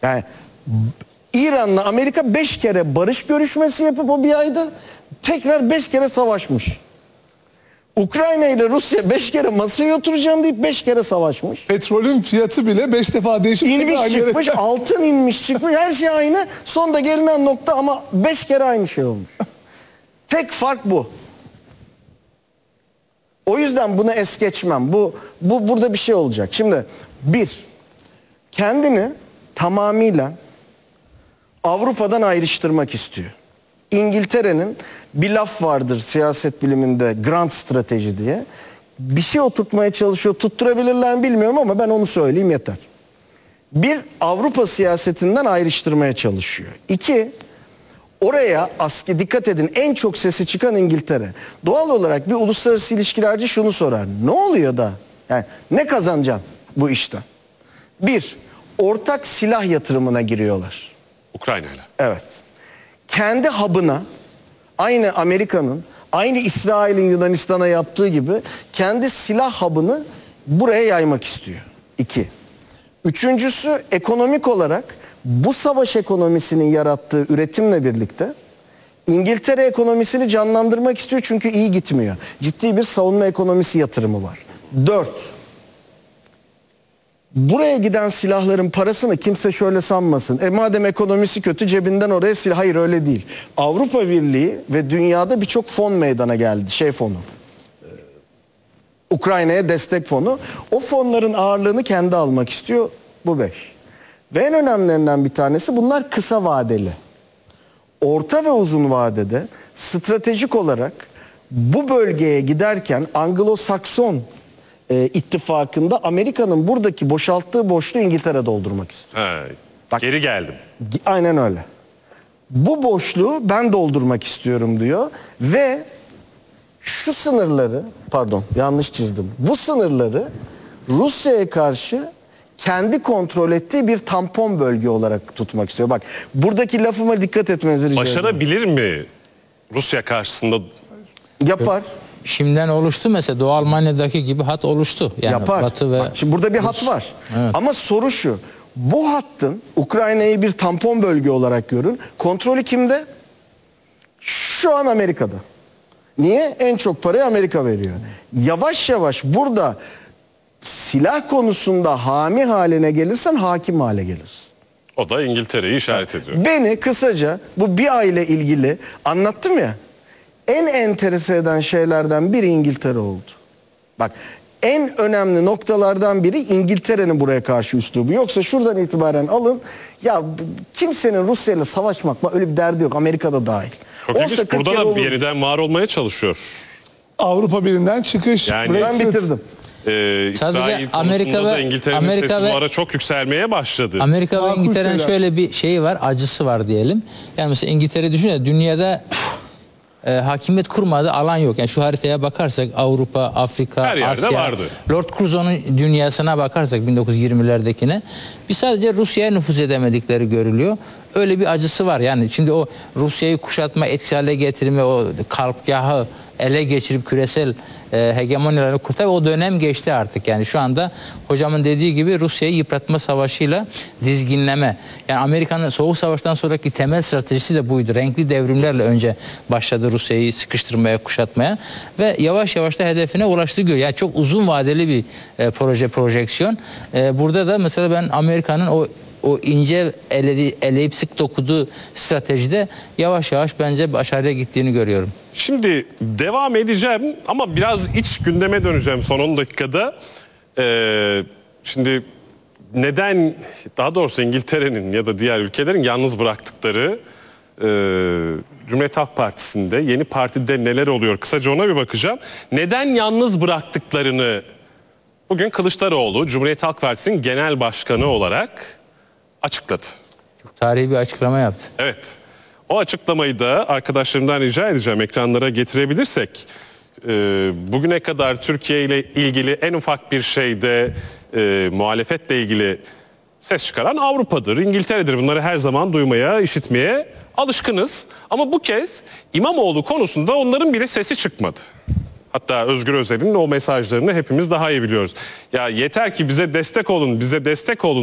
Yani İran'la Amerika 5 kere barış görüşmesi yapıp o bir ayda tekrar 5 kere savaşmış. Ukrayna ile Rusya 5 kere masaya oturacağım deyip 5 kere savaşmış. Petrolün fiyatı bile 5 defa değişmiş. İnmiş çıkmış, altın inmiş çıkmış, her şey aynı. Sonunda gelinen nokta ama 5 kere aynı şey olmuş. Tek fark bu. O yüzden bunu es geçmem. Burada bir şey olacak. Şimdi kendini tamamıyla Avrupa'dan ayrıştırmak istiyor. İngiltere'nin bir laf vardır siyaset biliminde, grand strateji diye. Bir şey oturtmaya çalışıyor. Tutturabilirler mi bilmiyorum ama ben onu söyleyeyim yeter. Avrupa siyasetinden ayrıştırmaya çalışıyor. Oraya dikkat edin, en çok sesi çıkan İngiltere. Doğal olarak bir uluslararası ilişkilerci şunu sorar. Ne oluyor da? Yani ne kazanacaksın bu işten? Ortak silah yatırımına giriyorlar. Ukrayna'yla. Evet. Kendi hub'ına, aynı Amerika'nın, aynı İsrail'in Yunanistan'a yaptığı gibi kendi silah hub'ını buraya yaymak istiyor. Üçüncüsü, ekonomik olarak bu savaş ekonomisinin yarattığı üretimle birlikte İngiltere ekonomisini canlandırmak istiyor çünkü iyi gitmiyor. Ciddi bir savunma ekonomisi yatırımı var. Buraya giden silahların parasını kimse şöyle sanmasın. Madem ekonomisi kötü cebinden oraya silah. Hayır, öyle değil. Avrupa Birliği ve dünyada birçok fon meydana geldi. Fonu. Ukrayna'ya destek fonu. O fonların ağırlığını kendi almak istiyor. Bu 5. Ve en önemlilerinden bir tanesi, bunlar kısa vadeli. Orta ve uzun vadede stratejik olarak bu bölgeye giderken Anglo-Sakson ittifakında Amerika'nın buradaki boşalttığı boşluğu İngiltere doldurmak istiyor. Geri geldim. Aynen öyle. Bu boşluğu ben doldurmak istiyorum diyor ve şu sınırları, yanlış çizdim. Bu sınırları Rusya'ya karşı kendi kontrol ettiği bir tampon bölge olarak tutmak istiyor. Bak, buradaki lafıma dikkat etmenizi rica ediyorum. Başarabilir mi Rusya karşısında? Yapar. Şimdiden oluştu mesela, Doğu Almanya'daki gibi hat oluştu. Yani yapar. Batı ve şimdi burada bir hat var. Evet. Ama soru şu. Bu hattın Ukrayna'yı bir tampon bölge olarak görün. Kontrolü kimde? Şu an Amerika'da. Niye? En çok parayı Amerika veriyor. Yavaş yavaş burada silah konusunda hami haline gelirsen hakim hale gelirsin. O da İngiltere'yi işaret ediyor. Beni kısaca bu bir aile ilgili anlattım ya. En enterese eden şeylerden biri İngiltere oldu. Bak, en önemli noktalardan biri İngiltere'nin buraya karşı üslubu. Yoksa şuradan itibaren alın, ya kimsenin Rusya ile savaşmakla öyle bir derdi yok, Amerika'da dahil. Çok ilginç, burada da yeniden var olmaya çalışıyor. Avrupa Birliği'nden çıkış. Yani ben bitirdim. İsrail konusunda da İngiltere'nin sesi bu ara çok yükselmeye başladı. Amerika ve İngiltere'nin şöyle bir şeyi var, acısı var diyelim. Yani mesela İngiltere düşünün, dünyada hakimiyet kurmadığı alan yok. Yani şu haritaya bakarsak Avrupa, Afrika, her yerde Asya, vardı. Lord Curzon'un dünyasına bakarsak 1920'lerdekine, bir sadece Rusya'ya nüfuz edemedikleri görülüyor. Öyle bir acısı var. Yani şimdi o Rusya'yı kuşatma, etkisiz hale getirme, o kalkgahı ele geçirip küresel hegemonyalarını kurtar, o dönem geçti artık. Yani şu anda hocamın dediği gibi Rusya'yı yıpratma savaşıyla dizginleme. Yani Amerika'nın Soğuk Savaş'tan sonraki temel stratejisi de buydu. Renkli devrimlerle önce başladı Rusya'yı sıkıştırmaya, kuşatmaya ve yavaş yavaş da hedefine ulaştığı görüyor. Yani çok uzun vadeli bir projeksiyon. Burada da mesela ben Amerika'nın o ince eleyip sık dokuduğu stratejide yavaş yavaş bence başarıya gittiğini görüyorum. Şimdi devam edeceğim ama biraz iç gündeme döneceğim son 10 dakikada. Şimdi neden, daha doğrusu İngiltere'nin ya da diğer ülkelerin yalnız bıraktıkları Cumhuriyet Halk Partisi'nde, yeni partide neler oluyor? Kısaca ona bir bakacağım. Neden yalnız bıraktıklarını bugün Kılıçdaroğlu, Cumhuriyet Halk Partisi'nin genel başkanı olarak açıkladı. Çok tarihi bir açıklama yaptı. Evet. O açıklamayı da arkadaşlarımdan rica edeceğim, ekranlara getirebilirsek. Bugüne kadar Türkiye ile ilgili en ufak bir şeyde muhalefetle ilgili ses çıkaran Avrupa'dır, İngiltere'dir. Bunları her zaman duymaya, işitmeye alışkınız. Ama bu kez İmamoğlu konusunda onların bile sesi çıkmadı. Hatta Özgür Özel'in o mesajlarını hepimiz daha iyi biliyoruz. Ya yeter ki bize destek olun, bize destek olun.